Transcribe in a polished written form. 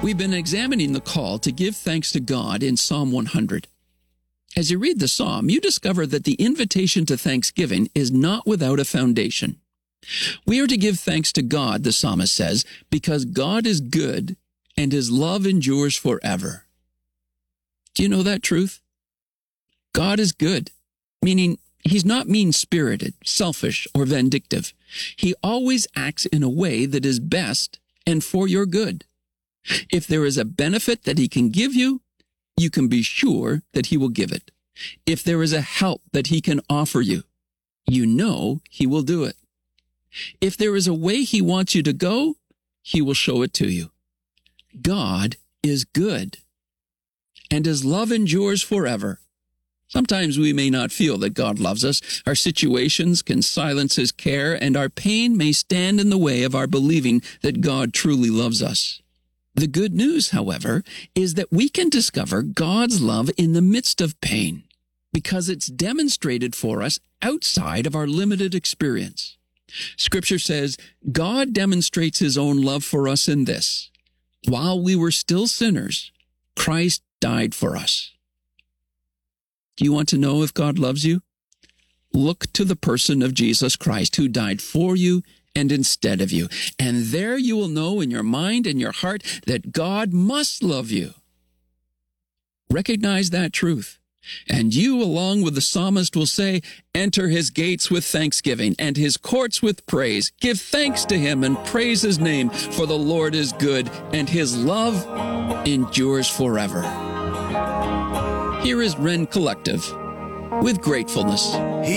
We've been examining the call to give thanks to God in Psalm 100. As you read the psalm, you discover that the invitation to thanksgiving is not without a foundation. We are to give thanks to God, the psalmist says, because God is good and his love endures forever. Do you know that truth? God is good, meaning he's not mean-spirited, selfish, or vindictive. He always acts in a way that is best and for your good. If there is a benefit that he can give you, you can be sure that he will give it. If there is a help that he can offer you, you know he will do it. If there is a way he wants you to go, he will show it to you. God is good, and his love endures forever. Sometimes we may not feel that God loves us. Our situations can silence his care, and our pain may stand in the way of our believing that God truly loves us. The good news, however, is that we can discover God's love in the midst of pain because it's demonstrated for us outside of our limited experience. Scripture says, God demonstrates his own love for us in this: while we were still sinners, Christ died for us. Do you want to know if God loves you? Look to the person of Jesus Christ, who died for you and instead of you. And there you will know in your mind and your heart that God must love you. Recognize that truth, and you, along with the psalmist, will say, enter his gates with thanksgiving and his courts with praise. Give thanks to him and praise his name, for the Lord is good and his love endures forever. Here is Ren Collective with Gratefulness.